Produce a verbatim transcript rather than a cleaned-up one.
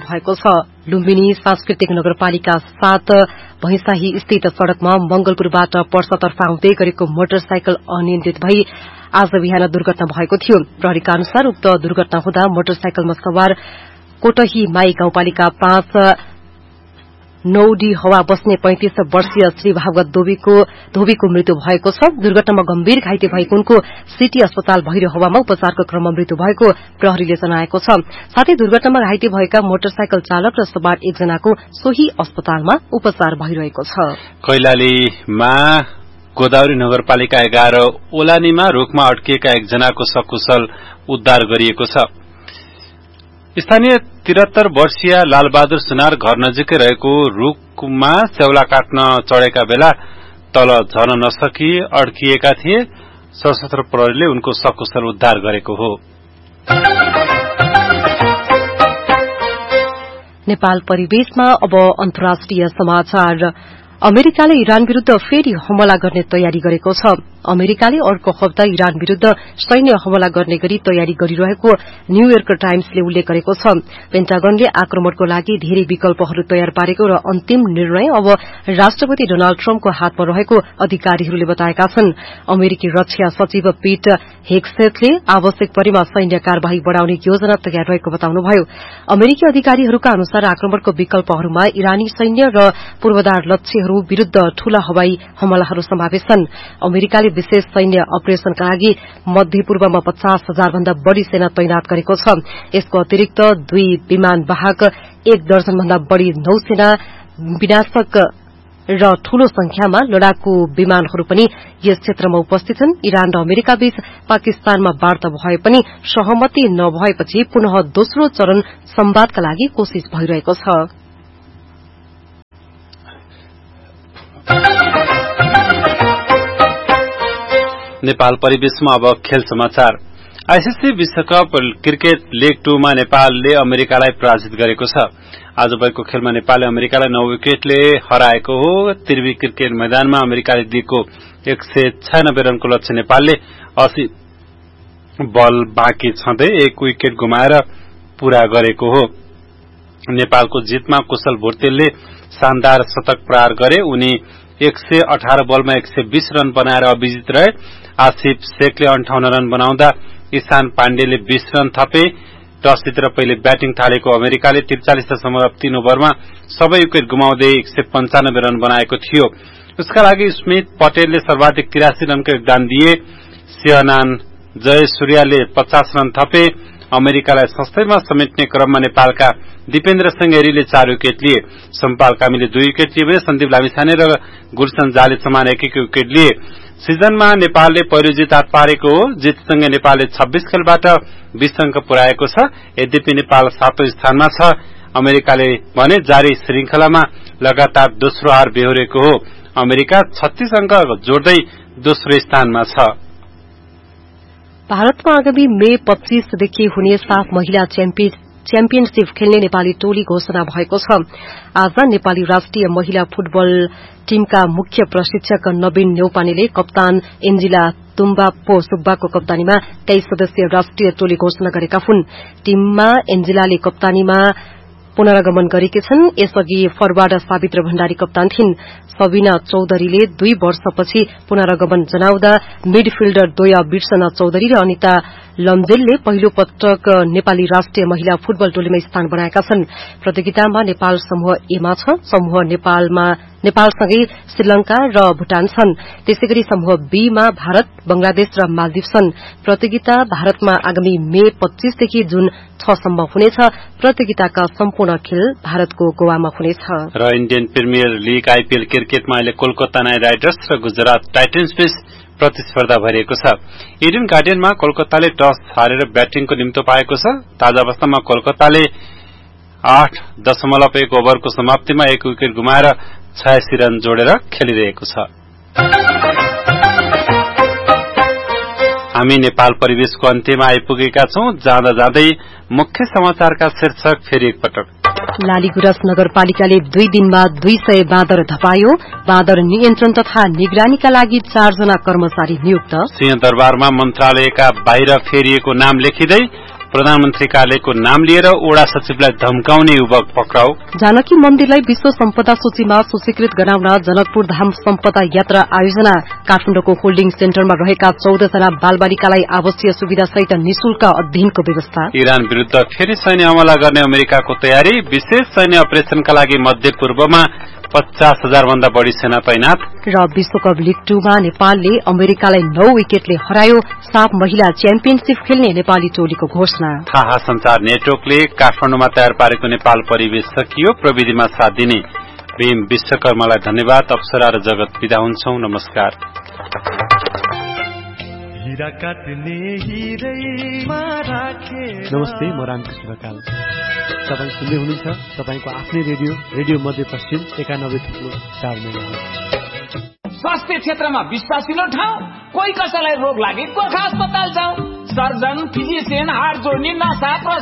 भएको छ। लुम्बिनी सांस्कृतिक नगरपालिका सात भैंसाही स्थित सड़कमा मंगलपुरबाट पर्सातर्फ आउँदै गरेको मोटरसाइकल अनियन्त्रित भई आज बिहान दुर्घटना भएको थियो। प्रहरीका अनुसार उक्त दुर्घटना हुँदा मोटरसाइकलमा सवार कोटही माई गाउँपालिका पाँच नौडी हवा बस्ने पैंतिस वर्षीय श्री भागवत धोबीको मृत्यु भएको छ। दुर्घटनामा गम्भीर घाइते भएको उनको सिटी अस्पताल भैरव हवामा उपचारको क्रममा मृत्यु भएको प्रहरीले जनाएको छ। साथै दुर्घटनामा घाइते भएका मोटरसाइकल चालक र सवार एकजनाको सोही अस्पतालमा उपचार भइरहेको छ। कैलालीमा गोदावरी नगरपालिका एघार ओलानीमा रुखमा अड्किएका एकजनाको सकुशल उद्धार गरिएको छ। स्थानीय तिहत्तर वर्षीय लालबहादुर सुनार घर नजिकै रहेको रुखमा स्याउला काट्न चढेका बेला तल झर्न नसकी अड्किएका थिए। सशस्त्र प्रहरीले उनको सकुशल उद्धार गरेको हो। नेपाल परिवेशमा अब अन्तर्राष्ट्रिय समाचार। अमेरिकाले इरान विरूद्ध फेरि हमला गर्ने तयारी गरेको छ। अमेरिकाले अर्को हप्ता इरान विरूद्ध सैन्य हमला गर्ने गरी तयारी गरिरहेको न्यूयोर्क टाइम्सले उल्लेख गरेको छ। पेन्टागनले आक्रमणको लागि धेरै विकल्पहरू तयार पारेको र अन्तिम निर्णय अब राष्ट्रपति डोनाल्ड ट्रम्पको हातमा रहेको अधिकारीहरूले बताएका छन्। अमेरिकी रक्षा सचिव पीट हेग्सेथले आवश्यक परेमा सैन्य कार्यवाही बढ़ाउने योजना तयार रहेको बताउनुभयो। अमेरिकी अधिकारीहरूका अनुसार आक्रमणको विकल्पहरूमा इरानी सैन्य र पूर्वाधार लक्ष्यहरू विरूद्ध ठूला हवाई हमलाहरू समावेश छन्। अमेरिकाले विशेष सैन्य अपरेशनका लागि मध्य पूर्वमा पचास हजार भन्दा बढ़ी सेना तैनात गरेको छ। यसको अतिरिक्त दुई विमान वाहक एक दर्जन भन्दा बढ़ी नौसेना विनाशक र ठूलो संख्यामा लड़ाकू विमानहरू पनि यस क्षेत्रमा उपस्थित छन्। इरान र अमेरिका बीच पाकिस्तानमा वार्ता भए पनि सहमति नभएपछि पुनः दोस्रो चरण संवादका लागि कोशिश भइरहेको छ। नेपाल परिवेशमा अब खेल समाचार। आईसीसी विश्वकप क्रिकेट लेग टूमा नेपालले अमेरिकालाई पराजित गरेको छ। आज भएको खेलमा नेपालले अमेरिकालाई नौ विकेटले हराएको हो। त्रिवी क्रिकेट मैदानमा अमेरिकाले दिएको एक सय छयानब्बे रनको लक्ष्य नेपालले अस्सी बल बाँकी छँदै एक विकेट गुमाएर पूरा गरेको हो। नेपालको जितमा कुशल भुर्तेलले शानदार शतक प्रहार गरे। उनी एक सय अठार बलमा एक सय बीस रन बनाएर अविजित रहे। आसिफ शेखले अन्ठाउन्न रन बनाउँदा ईशान पाण्डेले बीस रन थपे। टस जितेर पहिले ब्याटिङ थालेको अमेरिकाले त्रिचालिस दशमलव तीन ओभरमा सबै विकेट गुमाउँदै एक सय पञ्चानब्बे रन बनाएको थियो। उसका लागि स्मिथ पटेलले सर्वाधिक तिरासी रनको योगदान दिए। सेहनान जयसूर्यले पचास रन थपे। अमेरिकालाई सस्तैमा समेट्ने क्रममा नेपालका दिपेन्द्र सिंह चार विकेट लिए। सम्पाल कामीले दुई विकेट लिए भने सन्दीप लामिछाने र गुलशन जाले समान एक एक विकेट लिए। सिजनमा नेपालले पहिलो जित हात पारेको हो। जितसँगै नेपालले छब्बीस खेलबाट बीस अंक पुर्याएको छ। यद्यपि नेपाल सातौं स्थानमा छ। अमेरिकाले भने जारी श्रृंखलामा लगातार दोस्रो हार बेहोरेको हो। अमेरिका छत्तीस अंक जोड्दै दोस्रो स्थानमा छ। भारतमा आगामी मे पच्चीसदेखि हुने साफ महिला च्याम्पियनशीप खेल्ने नेपाली टोली घोषणा भएको छ। आज नेपाली राष्ट्रिय महिला फुटबल टीमका मुख्य प्रशिक्षक नवीन न्यौपानेले कप्तान एन्जिला तुम्बाप्पो सुब्बाको कप्तानीमा तेइस सदस्यीय राष्ट्रिय टोली घोषणा गरेका हुन्। टीममा एन्जिलाले कप्तानीमा पुनरागमन गरेकी छन्। यसअघि फरवार्ड सावित्र भण्डारी कप्तान थिइन्। सबिना चौधरीले दुई वर्षपछि पुनरागमन जनाउँदा मिडफिल्डर दोया बिर्सना चौधरी र अनिता लम्जेलले पहिलो पटक नेपाली राष्ट्रिय महिला फुटबल टोलीमा स्थान बनाएका छन्। प्रतियोगितामा नेपाल समूह एमा छ। समूह नेपालमा नेपालसँगै श्रीलंका र भूटान छन्। त्यसैगरी समूह बीमा भारत, बंगलादेश र मालदिव छन्। प्रतियोगिता भारतमा आगामी मे पच्चीसदेखि जुन छसम्म हुनेछ। प्रतियोगिताका सम्पूर्ण खेल भारतको गोवामा हुनेछ। र इण्डियन प्रिमियर लीग आईपीएल क्रिकेटमा अहिले कोलकाता नाइट राइडर्स र गुजरात टाइटन्स बीच प्रतिस्पर्धा भइरहेको छ। इडन गार्डनमा कोलकाताले टस हारेर ब्याटिङको निम्तो पाएको छ। ताजा अवस्थामा कोलकाताले आठ दशमलव एक ओभरको समाप्तिमा एक विकेट गुमाएर छयासी रन जोडेर खेलिरहेको छ। हामी नेपाल परिवेशको अन्त्यमा आइपुगेका छौं। जाँदा जाँदै मुख्य समाचारका शीर्षक फेरि एकपटक। लालीगुराँस नगरपालिकाले दुई दिनमा दुई सय बाँदर धपायो। बाँदर नियन्त्रण तथा निगरानीका लागि चारजना कर्मचारी नियुक्त। सिंहदरबारमा मन्त्रालयका बाहिर फेरिएको नाम लेखिँदै प्रधानमन्त्री कार्यालयको नाम लिएर ओडा सचिवलाई धम्काउने युवक पक्राउ। जानकी मन्दिरलाई विश्व सम्पदा सूचीमा सूचीकृत गराउन जनकपुर धाम सम्पदा यात्रा आयोजना। काठमाडौँको होल्डिङ सेन्टरमा रहेका चौध जना बालबालिकालाई आवासीय सुविधा सहित निशुल्क अध्ययनको व्यवस्था। इरान विरूद्ध फेरि सैन्य हमला गर्ने अमेरिकाको तयारी। विशेष सैन्य अपरेशनका लागि मध्य पूर्वमा पचास हजार भन्दा बढ़ी सेना तैनात। र विश्वकप लीग टूमा नेपालले अमेरिकालाई नौ विकेटले हरायो। साफ महिला च्याम्पियनशीप खेल्ने नेपाली टोलीको घोषणा। थाहा संचार नेटवर्कले काठमाडौँमा तयार पारेको नेपाल परिवेश सकियो। प्रविधिमा साथ दिने भीम विश्वकर्मालाई धन्यवाद। अप्सरा र जगत विदा हुन्छौं। नमस्कार। नमस्ते, म रामकृष्ण ढकाल। तपाईँ सुन्दै हुनुहुन्छ तपाईँको आफ्नै रेडियो रेडियो मध्यपश्चिम एकानब्बे थुप्रो चार मेगाहर्ज। स्वास्थ्य क्षेत्रमा विश्वासिलो ठाउँ। कोही कसैलाई रोग लागे गोर्खा अस्पताल जाऊ। सर्जन, फिजिसियन, हात जोड्ने, नसा,